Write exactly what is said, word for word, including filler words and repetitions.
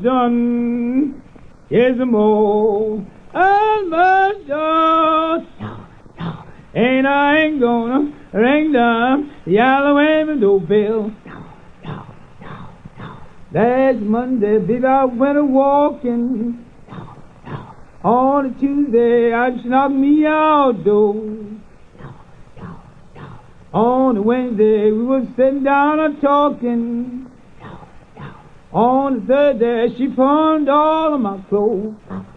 done. Here's the more. Almost done. And I ain't gonna ring the yellow window bell. Last Monday, baby, I went a walking. On a Tuesday, I just knocked me outdoors. On a Wednesday, we was sitting down and talking. On a Thursday, she pawned all of my clothes.